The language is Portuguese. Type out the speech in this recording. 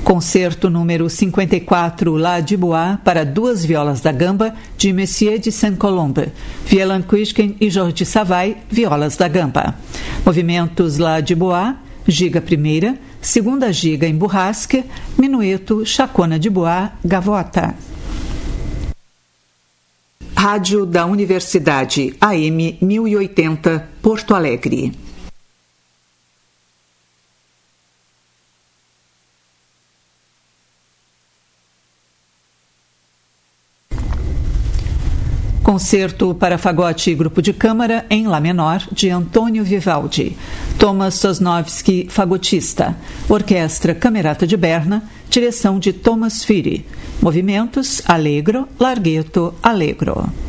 Concerto número 54, La Dubois, para duas violas da gamba, de Messier de Saint-Colombe, Violonquisken e Jordi Savai, violas da gamba. Movimentos La Dubois, giga primeira, segunda giga em burrasque, minueto, chacona de bois, gavota. Rádio da Universidade, AM 1080, Porto Alegre. Concerto para fagote e grupo de câmara em Lá menor, de Antônio Vivaldi. Thomas Sosnovsky, fagotista. Orquestra Camerata de Berna, direção de Thomas Firi. Movimentos: Allegro, Larghetto, Allegro.